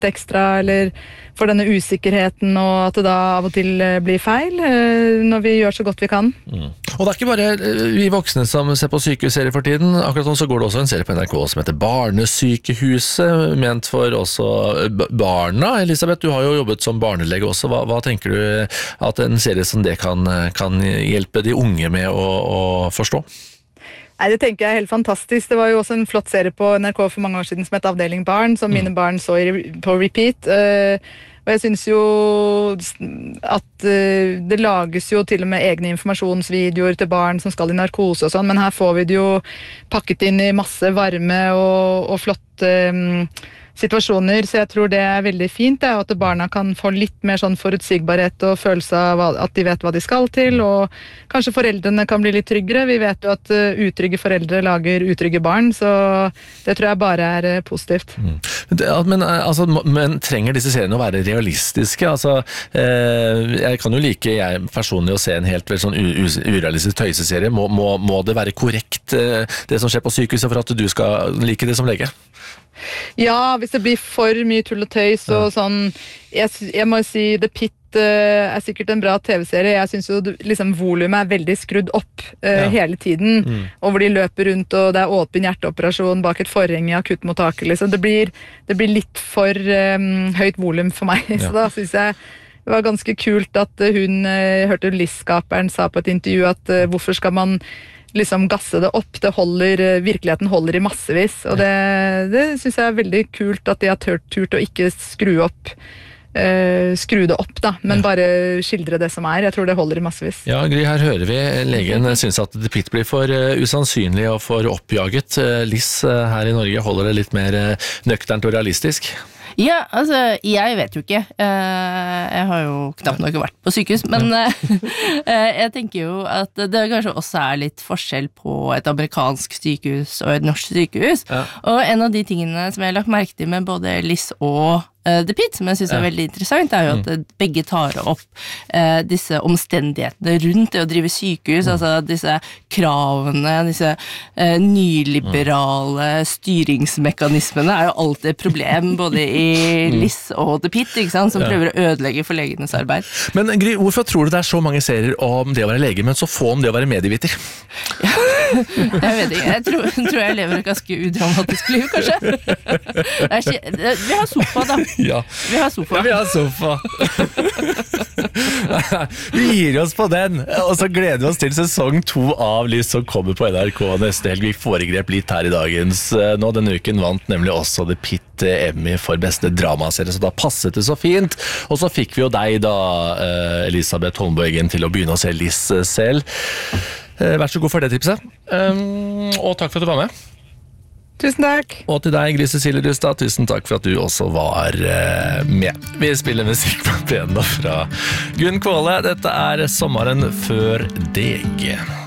litt ekstra, eller for denne usikkerheten, og at det da av og til blir feil, når vi gjør så godt vi kan. Og det er ikke bare vi voksne som ser på sykehusserier for tiden. Akkurat nå så går det også en serie på NRK som heter Barnesykehuset, ment for også barna. Elisabeth, du har jo jobbet som barnelege også. Hva tenker du at en serie som det kan hjelpe de unge med å forstå? Nei, det tenker jeg er helt fantastisk. Det var jo også en flott serie på NRK for mange år siden som het Avdeling Barn, som mine barn så på repeat. Og jeg synes jo at det lages jo til og med egne informasjonsvideoer til barn som skal i narkose og sånn, men her får vi det jo pakket inn i masse varme og flotte situasjoner, så jeg tror det er veldig fint, at barna kan få litt mer sånn forutsigbarhet og følelse av at de vet hva de skal til, og kanskje foreldrene kan bli litt tryggere. Vi vet jo at utrygge foreldre lager utrygge barn, så det tror jeg bare er positivt. Men trenger disse seriene å være realistiske? Jeg kan jo jeg personlig å se en helt sånn urealistisk tøyseserie. Må det være korrekt det som skjer på sykehuset for at du skal like det som lege? Ja, hvis det blir for mye tull og tøys og sånn, jeg må si The Pit er sikkert en bra TV-serie. Jeg synes jo liksom volumet er veldig skrudd opp hele tiden, og hvor de løper rundt og det er åpen hjerteoperasjon bak et forheng i akuttmottaket liksom. Det blir litt for høyt volum for meg, så da synes jeg det var ganske kult at hørte Liss-skaperen sa på et intervju at hvorfor skal man liksom gasse det opp, virkeligheten holder i massevis, og det synes jeg er veldig kult at de har turt å ikke skru det opp da, men bare skildre det som er. Jeg tror det holder i massevis. Ja, Gry, her hører vi legen synes at The Pit blir for usannsynlig og for oppjaget. Liss her i Norge holder det litt mer nøkternt og realistisk. Ja, jeg vet jo ikke. Jeg har jo knapt nok vært på sykehus, men jeg tenker jo at det kanskje også er litt forskjell på et amerikansk sykehus og et norsk sykehus. Ja. Og en av de tingene som jeg har lagt merke til med både Liss og The Pit, som jeg synes er veldig interessant, er jo at begge tar opp disse omstendighetene rundt det å drive sykehus, altså disse kravene, disse nyliberale styringsmekanismene er jo alltid et problem, både i Liss og The Pit, ikke sant, som prøver å ødelegge for legenes arbeid. Men Gry, hvorfor tror du det er så mange serier om det å være lege, men så få om det å være medieviter? Ja, jeg vet ikke, jeg tror jeg lever et ganske udramatisk liv, kanskje. Vi har sofa da. Ja. Vi har sofa. Vi gir oss på den, og så gleder vi oss til sesong 2 av Liss som kommer på NRK neste helg. Vi foregrep litt her i dagens. Nå denne uken vant nemlig også The Pit Emmy for beste dramaserie, så da passet det så fint. Og så fikk vi jo deg da, Elisabeth Holmboe, til å begynne å se Liss selv. Vær så god for det tipset. Og takk for at du var med. Tusen takk. Og til deg, Gry Cecilie Rustad, tusen takk for at du også var med. Vi spiller musikk på piano fra Gunn Kvåle. Dette er Sommeren før deg.